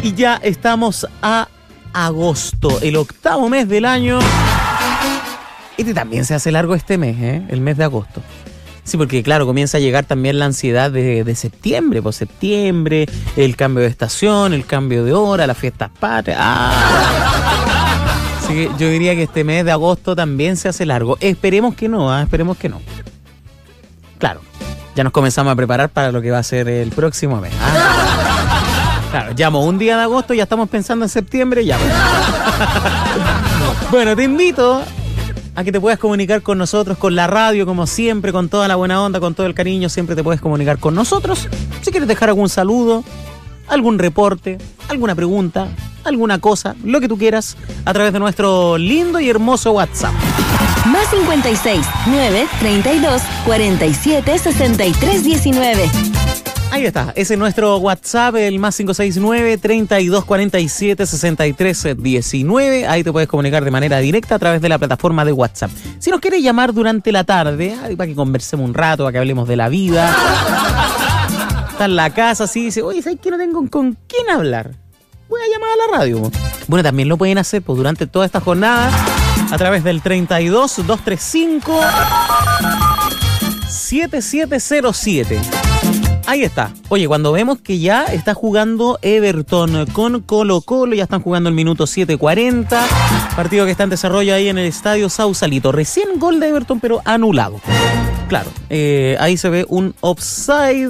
Y ya estamos a agosto, el 8º mes del año. Este también se hace largo este mes, el mes de agosto. Sí, porque claro, comienza a llegar también la ansiedad de septiembre. Pues septiembre, el cambio de estación, el cambio de hora, las fiestas patrias. Así que yo diría que este mes de agosto también se hace largo. Esperemos que no, esperemos que no. Claro, ya nos comenzamos a preparar para lo que va a ser el próximo mes. Claro, llamo un día de agosto, ya estamos pensando en septiembre, ya. Bueno, te invito a que te puedas comunicar con nosotros, con la radio, como siempre, con toda la buena onda, con todo el cariño, siempre te puedes comunicar con nosotros. Si quieres dejar algún saludo, algún reporte, alguna pregunta, alguna cosa, lo que tú quieras, a través de nuestro lindo y hermoso WhatsApp. Más 56 932 47 63 19. Ahí está, ese es nuestro WhatsApp, el más 569-3247-6319. Ahí te puedes comunicar de manera directa a través de la plataforma de WhatsApp. Si nos quieres llamar durante la tarde, para que conversemos un rato, para que hablemos de la vida. Está en la casa, así dice, oye, ¿sabes qué? No tengo con quién hablar. Voy a llamar a la radio. Bueno, también lo pueden hacer pues, durante toda esta jornada a través del 32-235-7707. Ahí está. Oye, cuando vemos que ya está jugando Everton con Colo-Colo, ya están jugando el minuto 7:40, partido que está en desarrollo ahí en el estadio Sausalito. Recién gol de Everton, pero anulado. Claro, ahí se ve un offside.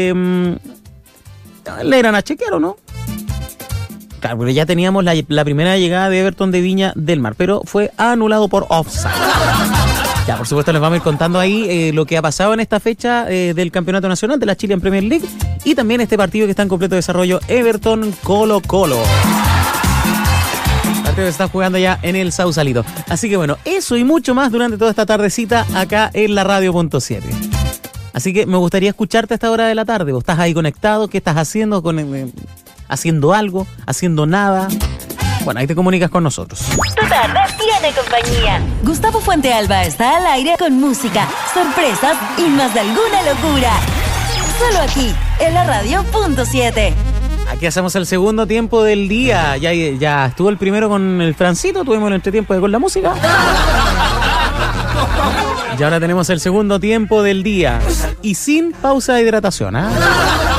Le eran a chequear, ¿o no? Claro, porque ya teníamos la primera llegada de Everton de Viña del Mar, pero fue anulado por offside. Ya, por supuesto, les vamos a ir contando ahí lo que ha pasado en esta fecha del Campeonato Nacional de la Chilean Premier League y también este partido que está en completo desarrollo, Everton Colo-Colo. Partido que está jugando ya en el Sausalito. Así que bueno, eso y mucho más durante toda esta tardecita acá en la Radio.7. Así que me gustaría escucharte a esta hora de la tarde. ¿Vos estás ahí conectado? ¿Qué estás haciendo? ¿Haciendo algo? ¿Haciendo nada? Bueno, ahí te comunicas con nosotros. Tu tarde tiene compañía. Gustavo Fuentealba está al aire con música, sorpresas y más de alguna locura. Solo aquí, en la Radio.7. Aquí hacemos el segundo tiempo del día. Ya estuvo el primero con el Francito, tuvimos el entretiempo con la música. Y ahora tenemos el segundo tiempo del día. Y sin pausa de hidratación,